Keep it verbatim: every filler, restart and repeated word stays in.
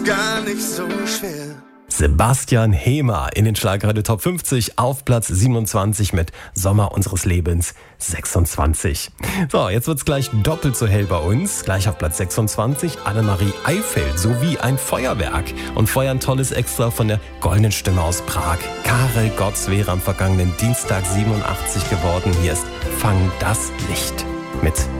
gar nicht so schwer. Sebastian Hehmer in den Schlagerradio Top fünfzig auf Platz siebenundzwanzig mit Sommer unseres Lebens sechsundzwanzig. So, jetzt wird's gleich doppelt so hell bei uns. Gleich auf Platz sechsundzwanzig Annemarie Eifeld sowie ein Feuerwerk. Und Feuer ein tolles Extra von der goldenen Stimme aus Prag. Karel Gotts wäre am vergangenen Dienstag siebenundachtzig geworden. Hier ist Fang das Licht mit